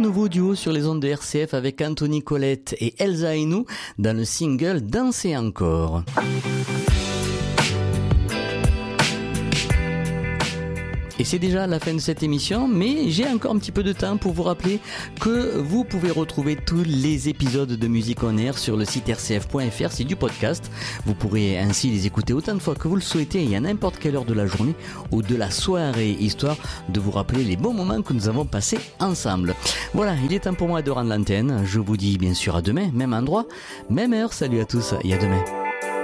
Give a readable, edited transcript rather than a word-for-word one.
nouveau duo sur les ondes de RCF avec Anthony Colette et Elsa Ainou dans le single Danser encore. Et c'est déjà la fin de cette émission, mais j'ai encore un petit peu de temps pour vous rappeler que vous pouvez retrouver tous les épisodes de Musique On Air sur le site rcf.fr, c'est du podcast. Vous pourrez ainsi les écouter autant de fois que vous le souhaitez et à n'importe quelle heure de la journée ou de la soirée, histoire de vous rappeler les bons moments que nous avons passés ensemble. Voilà, il est temps pour moi de rendre l'antenne. Je vous dis bien sûr à demain, même endroit, même heure. Salut à tous et à demain.